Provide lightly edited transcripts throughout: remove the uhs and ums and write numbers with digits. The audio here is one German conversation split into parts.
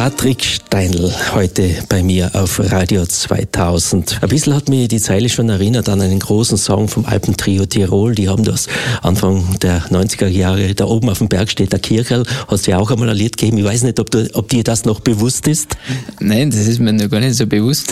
Patrick Steinl, heute bei mir auf Radio 2000. Ein bisschen hat mich die Zeile schon erinnert an einen großen Song vom Alpentrio Tirol. Die haben das Anfang der 90er Jahre, da oben auf dem Berg steht der Kircherl. Hast du ja auch einmal ein Lied gegeben. Ich weiß nicht, ob dir das noch bewusst ist. Nein, das ist mir noch gar nicht so bewusst.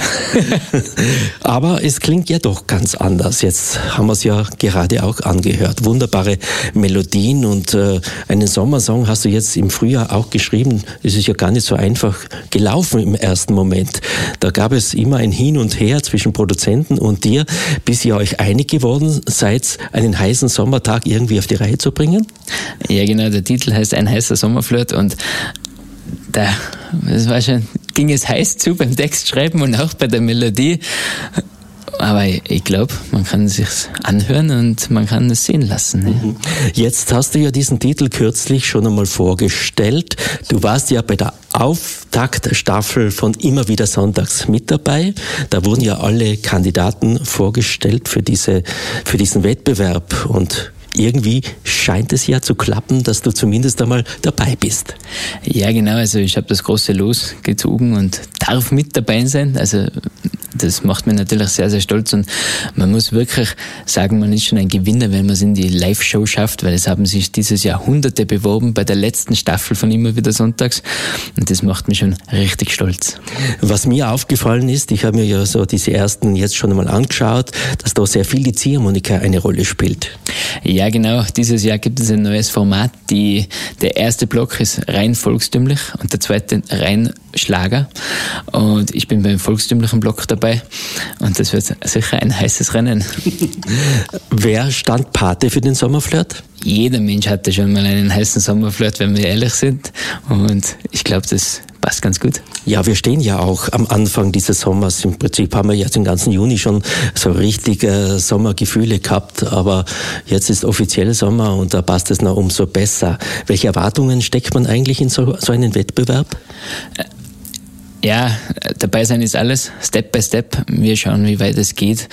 Aber es klingt ja doch ganz anders. Jetzt haben wir es ja gerade auch angehört. Wunderbare Melodien und einen Sommersong hast du jetzt im Frühjahr auch geschrieben. Es ist ja gar nicht so einfach gelaufen im ersten Moment. Da gab es immer ein Hin und Her zwischen Produzenten und dir, bis ihr euch einig geworden seid, einen heißen Sommertag irgendwie auf die Reihe zu bringen? Ja, genau. Der Titel heißt Ein heißer Sommerflirt und das war schon, ging es heiß zu beim Textschreiben und auch bei der Melodie. Aber ich glaube, man kann es sich anhören und man kann es sehen lassen. Ne? Jetzt hast du ja diesen Titel kürzlich schon einmal vorgestellt. Du warst ja bei der Auftaktstaffel von Immer wieder Sonntags mit dabei. Da wurden ja alle Kandidaten vorgestellt für diesen Wettbewerb und irgendwie scheint es ja zu klappen, dass du zumindest einmal dabei bist. Ja, genau. Also ich habe das große Los gezogen und darf mit dabei sein. Also das macht mich natürlich sehr, sehr stolz und man muss wirklich sagen, man ist schon ein Gewinner, wenn man es in die Live-Show schafft, weil es haben sich dieses Jahr Hunderte beworben bei der letzten Staffel von Immer wieder Sonntags und das macht mich schon richtig stolz. Was mir aufgefallen ist, ich habe mir ja so diese ersten jetzt schon einmal angeschaut, dass da sehr viel die Ziehharmonika eine Rolle spielt. Ja, genau. Dieses Jahr gibt es ein neues Format. Der erste Block ist rein volkstümlich und der zweite rein Schlager. Und ich bin beim volkstümlichen Block dabei und das wird sicher ein heißes Rennen. Wer stand Pate für den Sommerflirt? Jeder Mensch hatte schon mal einen heißen Sommerflirt, wenn wir ehrlich sind. Und ich glaube, das passt ganz gut. Ja, wir stehen ja auch am Anfang dieses Sommers. Im Prinzip haben wir jetzt den ganzen Juni schon so richtig Sommergefühle gehabt, aber jetzt ist offiziell Sommer und da passt es noch umso besser. Welche Erwartungen steckt man eigentlich in so einen Wettbewerb? Ja, dabei sein ist alles, Step by Step. Wir schauen, wie weit es geht.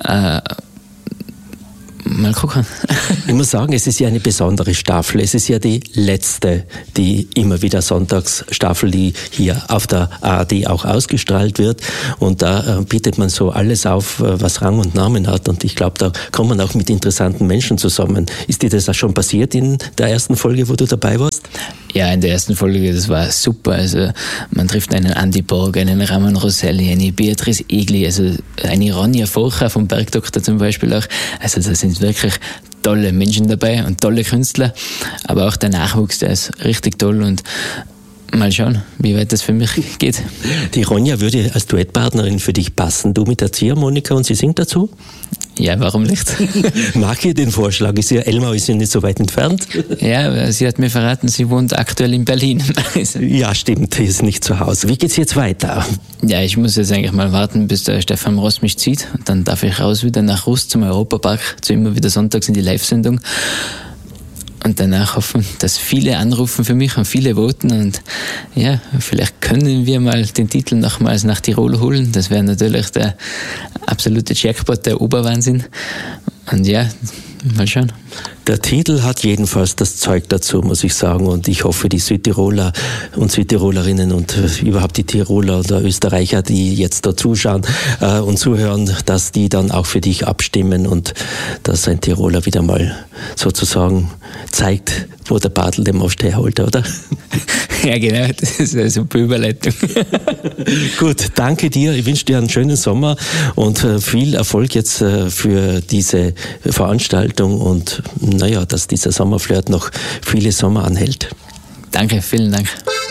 Mal gucken. Ich muss sagen, es ist ja eine besondere Staffel. Es ist ja die letzte, die Immer wieder Sonntagsstaffel, die hier auf der ARD auch ausgestrahlt wird. Und da bietet man so alles auf, was Rang und Namen hat. Und ich glaube, da kommt man auch mit interessanten Menschen zusammen. Ist dir das auch schon passiert in der ersten Folge, wo du dabei warst? Ja, in der ersten Folge, das war super. Also man trifft einen Andi Borg, einen Ramon Rosselli, eine Beatrice Egli, also eine Ronja Focha vom Bergdoktor zum Beispiel auch. Also da sind wirklich tolle Menschen dabei und tolle Künstler, aber auch der Nachwuchs, der ist richtig toll und mal schauen, wie weit das für mich geht. Die Ronja würde als Duettpartnerin für dich passen. Du mit der Ziehharmonika und sie singt dazu? Ja, warum nicht? Mag ihr den Vorschlag? Elmau ist ja nicht so weit entfernt. Ja, sie hat mir verraten, sie wohnt aktuell in Berlin. Ja, stimmt, sie ist nicht zu Hause. Wie geht's jetzt weiter? Ja, ich muss jetzt eigentlich mal warten, bis der Stefan Ross mich zieht. Und dann darf ich raus wieder nach Rust zum Europapark, zu Immer wieder Sonntags in die Live-Sendung. Und danach hoffen, dass viele anrufen für mich und viele voten und ja, vielleicht können wir mal den Titel nochmals nach Tirol holen. Das wäre natürlich der absolute Jackpot, der Oberwahnsinn. Und ja, mal schauen. Der Titel hat jedenfalls das Zeug dazu, muss ich sagen. Und ich hoffe, die Südtiroler und Südtirolerinnen und überhaupt die Tiroler oder Österreicher, die jetzt da zuschauen und zuhören, dass die dann auch für dich abstimmen und dass ein Tiroler wieder mal sozusagen zeigt, wo der Bartel den Most herholt, oder? Ja, genau. Das ist eine super Überleitung. Gut, danke dir. Ich wünsche dir einen schönen Sommer und viel Erfolg jetzt für diese Veranstaltung und naja, dass dieser Sommerflirt noch viele Sommer anhält. Danke, vielen Dank.